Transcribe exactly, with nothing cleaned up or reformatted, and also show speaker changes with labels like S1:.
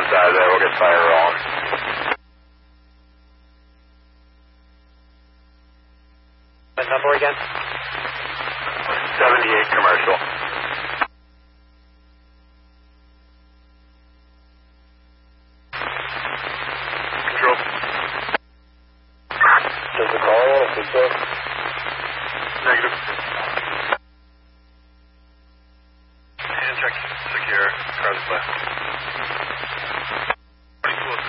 S1: side there. We'll get fire rolling.
S2: The number again?
S1: seventy-eight commercial. Control.
S2: Does the call want to